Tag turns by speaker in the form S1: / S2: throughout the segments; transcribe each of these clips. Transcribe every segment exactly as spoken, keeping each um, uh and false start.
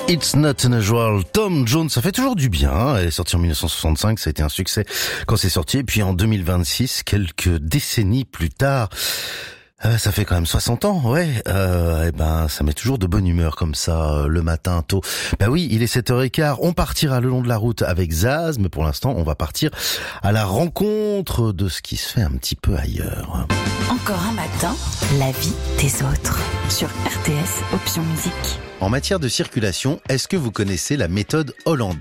S1: It's Not Unusual, Tom Jones, ça fait toujours du bien. Elle est sortie en dix-neuf cent soixante-cinq, ça a été un succès quand c'est sorti. Et puis en deux mille vingt-six, quelques décennies plus tard, euh, ça fait quand même soixante ans, ouais. Euh, et ben, ça met toujours de bonne humeur comme ça euh, le matin tôt. Ben oui, il est sept heures quinze. On partira le long de la route avec Zaz, mais pour l'instant, on va partir à la rencontre de ce qui se fait un petit peu ailleurs.
S2: Encore un matin, la vie des autres sur R T S Option Musique.
S1: En matière de circulation, est-ce que vous connaissez la méthode hollandaise ?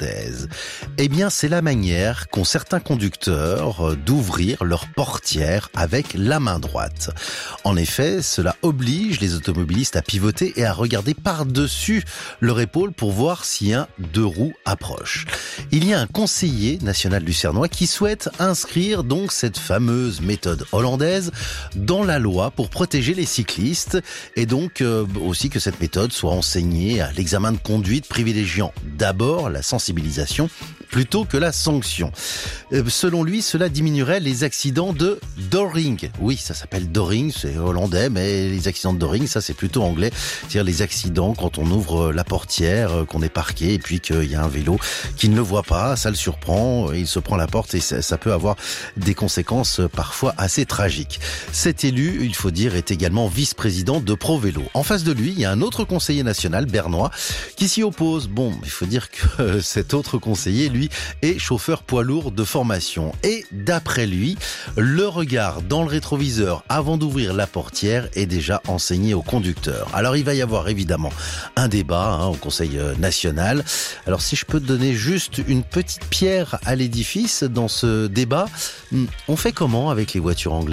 S1: Eh bien, c'est la manière qu'ont certains conducteurs d'ouvrir leur portière avec la main droite. En effet, cela oblige les automobilistes à pivoter et à regarder par-dessus leur épaule pour voir si un deux roues approche. Il y a un conseiller national lucernois qui souhaite inscrire donc cette fameuse méthode hollandaise dans la loi pour protéger les cyclistes et donc euh, aussi que cette méthode soit enseignée à l'examen de conduite, privilégiant d'abord la sensibilisation plutôt que la sanction. Euh, selon lui, cela diminuerait les accidents de dooring. Oui, ça s'appelle dooring, c'est hollandais, mais les accidents de dooring, ça c'est plutôt anglais. C'est-à-dire les accidents quand on ouvre la portière, qu'on est parqué et puis qu'il y a un vélo qui ne le voit pas, ça le surprend, il se prend la porte et ça, ça peut avoir des conséquences parfois assez tragiques. Cet élu, il faut dire, est également vice-président de ProVélo. En face de lui, il y a un autre conseiller national, bernois, qui s'y oppose. Bon, il faut dire que cet autre conseiller, lui, est chauffeur poids lourd de formation. Et d'après lui, le regard dans le rétroviseur avant d'ouvrir la portière est déjà enseigné aux conducteurs. Alors il va y avoir évidemment un débat hein, au Conseil national. Alors si je peux te donner juste une petite pierre à l'édifice dans ce débat, on fait comment avec les voitures anglaises ?